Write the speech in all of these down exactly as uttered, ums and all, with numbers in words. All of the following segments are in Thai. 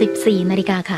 สิบสี่นาฬิกาค่ะ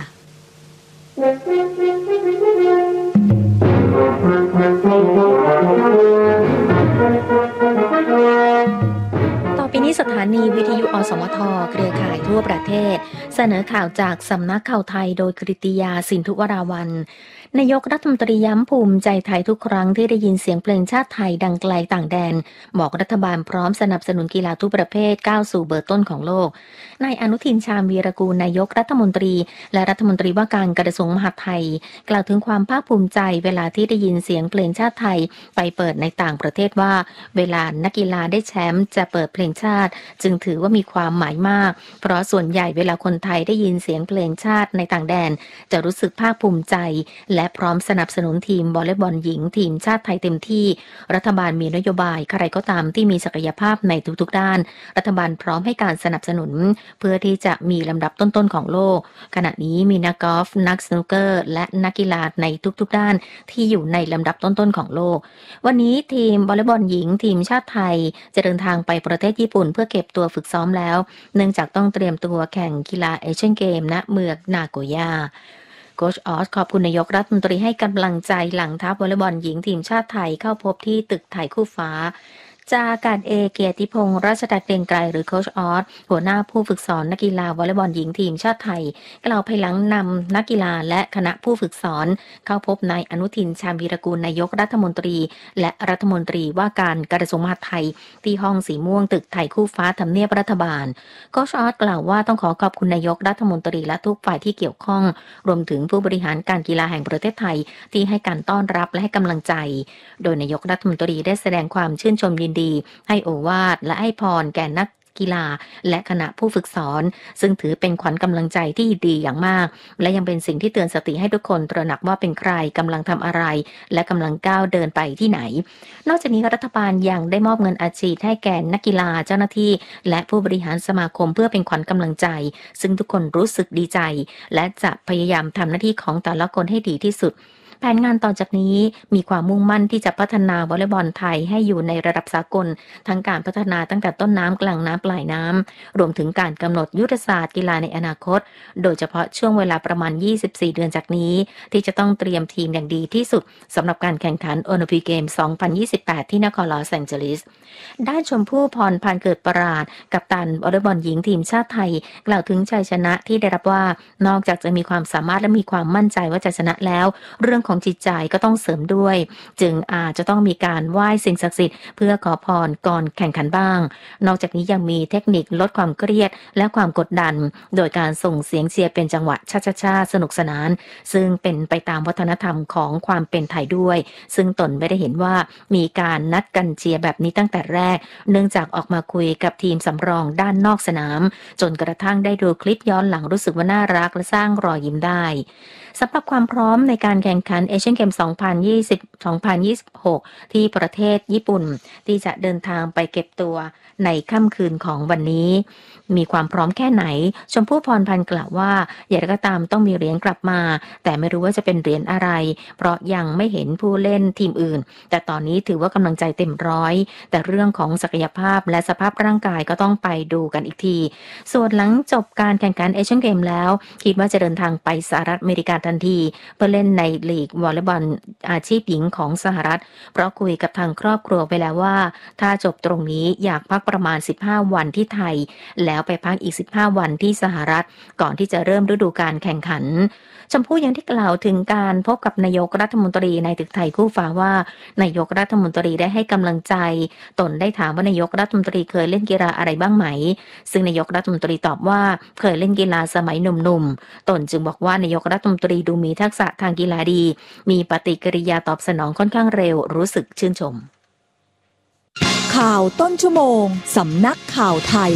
ต่อไปนี้สถานีวิทยุอสมทเครือข่ายทั่วประเทศเสนอข่าวจากสำนักข่าวไทยโดยกฤติยาสินธุวราวัลย์นายกรัฐมนตรีย้ำภูมิใจไทยทุกครั้งที่ได้ยินเสียงเพลงชาติไทยดังไกลต่างแดนบอกรัฐบาลพร้อมสนับสนุนกีฬาทุกประเภทก้าวสู่เบอร์ต้นของโลกนายอนุทินชาญวีรกูลนายกรัฐมนตรีและรัฐมนตรีว่าการกระทรวงมหาดไทยกล่าวถึงความภาคภูมิใจเวลาที่ได้ยินเสียงเพลงชาติไทยไปเปิดในต่างประเทศว่าเวลานักกีฬาได้แชมป์จะเปิดเพลงชาติจึงถือว่ามีความหมายมากเพราะส่วนใหญ่เวลาคนไทยได้ยินเสียงเพลงชาติในต่างแดนจะรู้สึกภาคภูมิใจและพร้อมสนับสนุนทีมวอลเลย์บอลหญิงทีมชาติไทยเต็มที่รัฐบาลมีนโยบายใครก็ตามที่มีศักยภาพในทุกๆด้านรัฐบาลพร้อมให้การสนับสนุนเพื่อที่จะมีลำดับต้นๆของโลกขณะนี้มีนักกอล์ฟนักสนุกเกอร์และนักกีฬาในทุกๆด้านที่อยู่ในลำดับต้นๆของโลกวันนี้ทีมวอลเลย์บอลหญิงทีมชาติไทยจะเดินทางไปประเทศญี่ปุ่นเพื่อเก็บตัวฝึกซ้อมแล้วเนื่องจากต้องเตรียมตัวแข่งกีฬาเอเชียนเกมณเมืองนาโกย่าโค้ชออสขอบคุณนายกรัฐมนตรีให้กำลังใจหลังทัพวอลเลย์บอลหญิงทีมชาติไทยเข้าพบที่ตึกไทยคู่ฟ้าจากอากาศเอกเกียรติพงษ์ราชดาเกรียงไกรหรือโค้ชออสหัวหน้าผู้ฝึกสอนนักกีฬาวอลเลย์บอลหญิงทีมชาติไทยกล่าวภายหลังนำนักกีฬาและคณะผู้ฝึกสอนเข้าพบนายอนุทินชาญวีรกูลนายกรัฐมนตรีและรัฐมนตรีว่าการกระทรวงมหาดไทยที่ห้องสีม่วงตึกไทยคู่ฟ้าทำเนียบรัฐบาลโค้ชออสกล่าวว่าต้องขอขอบคุณนายกรัฐมนตรีและทุกฝ่ายที่เกี่ยวข้องรวมถึงผู้บริหารการกีฬาแห่งประเทศไทยที่ให้การต้อนรับและให้กำลังใจโดยนายกรัฐมนตรีได้แสดงความชื่นชมยินดีให้โอวาทและให้พรแก่นักกีฬาและคณะผู้ฝึกสอนซึ่งถือเป็นขวัญกำลังใจที่ดีอย่างมากและยังเป็นสิ่งที่เตือนสติให้ทุกคนตระหนักว่าเป็นใครกำลังทำอะไรและกำลังก้าวเดินไปที่ไหนนอกจากนี้รัฐบาลยังได้มอบเงินอัดฉีดให้แก่นักกีฬาเจ้าหน้าที่และผู้บริหารสมาคมเพื่อเป็นขวัญกำลังใจซึ่งทุกคนรู้สึกดีใจและจะพยายามทำหน้าที่ของแต่ละคนให้ดีที่สุดแผนงานต่อจากนี้มีความมุ่งมั่นที่จะพัฒนาวอลเลย์บอลไทยให้อยู่ในระดับสากลทั้งการพัฒนาตั้งแต่ต้นน้ำกลางน้ำปลายน้ำรวมถึงการกำหนดยุทธศาสตร์กีฬาในอนาคตโดยเฉพาะช่วงเวลาประมาณยี่สิบสี่เดือนจากนี้ที่จะต้องเตรียมทีมอย่างดีที่สุดสำหรับการแข่งขันโอลิมปิกเกมสองพันยี่สิบแปดที่นครลอสแองเจลิสด้านชมพู่พรพันธุ์เกิดปราดกัปตันวอลเลย์บอลหญิงทีมชาติไทยกล่าวถึงชัยชนะที่ได้รับว่านอกจากจะมีความสามารถและมีความมั่นใจว่าจะชนะแล้วเรื่องของจิตใจก็ต้องเสริมด้วยจึงอาจจะต้องมีการไหว้สิ่งศักดิ์สิทธิ์เพื่อขอพรก่อนแข่งขันบ้างนอกจากนี้ยังมีเทคนิคลดความเครียดและความกดดันโดยการส่งเสียงเชียร์เป็นจังหวะช้าๆสนุกสนานซึ่งเป็นไปตามวัฒนธรรมของความเป็นไทยด้วยซึ่งตนไม่ได้เห็นว่ามีการนัดกันเชียร์แบบนี้ตั้งแต่แรกเนื่องจากออกมาคุยกับทีมสำรองด้านนอกสนามจนกระทั่งได้ดูคลิปย้อนหลังรู้สึกว่าน่ารักและสร้างรอยยิ้มได้สำหรับความพร้อมในการแข่งขันเอเชียนเกม สองพันยี่สิบ สองพันยี่สิบหก ที่ประเทศญี่ปุ่นที่จะเดินทางไปเก็บตัวในค่ำคืนของวันนี้มีความพร้อมแค่ไหนชมพู่พรพันธ์กล่าวว่าอย่างไรก็ตามต้องมีเหรียญกลับมาแต่ไม่รู้ว่าจะเป็นเหรียญอะไรเพราะยังไม่เห็นผู้เล่นทีมอื่นแต่ตอนนี้ถือว่ากำลังใจเต็มร้อยแต่เรื่องของศักยภาพและสภาพร่างกายก็ต้องไปดูกันอีกทีส่วนหลังจบการแข่งขันเอเชียนเกมแล้วคิดว่าจะเดินทางไปสหรัฐอเมริกาทันทีเพื่อเล่นในลีกวอลเลย์บอลอาชีพหญิงของสหรัฐเพราะคุยกับทางครอบครัวไปแล้วว่าถ้าจบตรงนี้อยากพักประมาณสิบห้าวันที่ไทยแล้วไปพักอีกสิบห้าวันที่สหรัฐก่อนที่จะเริ่มฤดูกาลแข่งขันชมพู่ยังที่กล่าวถึงการพบกับนายกรัฐมนตรีในตึกไทยคู่ฟ้าว่านายกรัฐมนตรีได้ให้กำลังใจตนได้ถามว่านายกรัฐมนตรีเคยเล่นกีฬาอะไรบ้างไหมซึ่งนายกรัฐมนตรีตอบว่าเคยเล่นกีฬาสมัยหนุ่มๆตนจึงบอกว่านายกรัฐมนตรีดูมีทักษะทางกีฬาดีมีปฏิกิริยาตอบสนองค่อนข้างเร็วรู้สึกชื่นชมข่าวต้นชั่วโมงสำนักข่าวไทย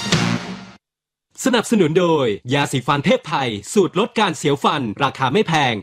สนับสนุนโดยยาสีฟันเทพไทยสูตรลดการเสียวฟันราคาไม่แพง